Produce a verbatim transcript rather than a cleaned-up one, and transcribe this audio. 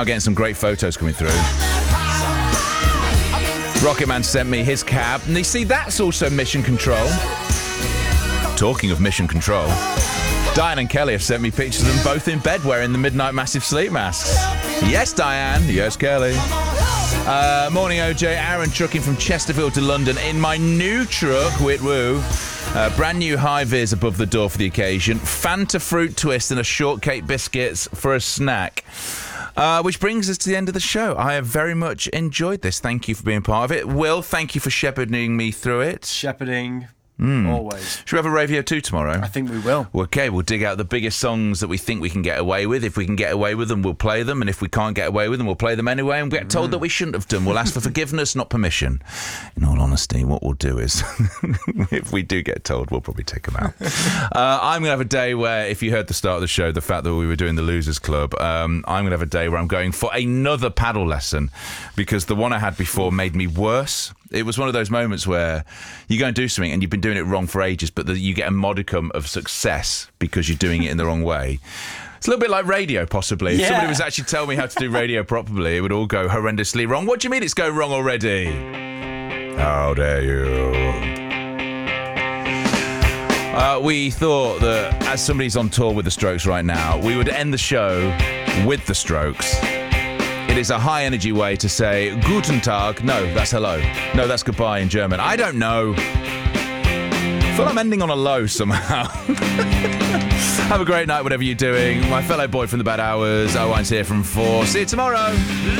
now getting some great photos coming through. Rocketman sent me his cab, and you see, that's also Mission Control. Talking of Mission Control, Diane and Kelly have sent me pictures of them both in bed wearing the Midnight Massive sleep masks. Yes, Diane. Yes, Kelly. Uh, morning, O J. Aaron trucking from Chesterfield to London in my new truck, Whit Woo. Uh, brand new high vis above the door for the occasion. Fanta fruit twist and a shortcake biscuits for a snack. Uh, which brings us to the end of the show. I have very much enjoyed this. Thank you for being part of it. Will, thank you for shepherding me through it. Shepherding. Mm. Always. Should we have a Radio two tomorrow? I think we will. Okay, we'll dig out the biggest songs that we think we can get away with. If we can get away with them, we'll play them. And if we can't get away with them, we'll play them anyway and get told mm. that we shouldn't have done. We'll ask for forgiveness, not permission. In all honesty, what we'll do is, if we do get told, we'll probably take them out. uh, I'm going to have a day where, if you heard the start of the show, the fact that we were doing the Losers Club, um, I'm going to have a day where I'm going for another paddle lesson because the one I had before made me worse. It was one of those moments where you go and do something and you've been doing it wrong for ages, but the, you get a modicum of success because you're doing it in the wrong way. It's a little bit like radio, possibly. Yeah. If somebody was actually telling me how to do radio properly, it would all go horrendously wrong. What do you mean it's going wrong already? How dare you? Uh, we thought that as somebody's on tour with the Strokes right now, we would end the show with the Strokes. It is a high-energy way to say Guten Tag. No, that's hello. No, that's goodbye in German. I don't know. I feel I'm ending on a low somehow. Have a great night, whatever you're doing. My fellow boy from the Bad Hours, Owen's here from four. See you tomorrow.